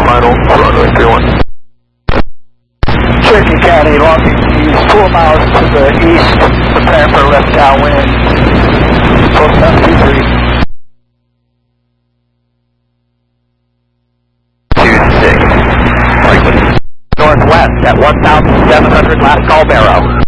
final, runway 31. Cherokee County, Long Beach East, 4 miles to the east, prepare for left downwind, 4723. 26. Northwest at 1,700, last call Barrow.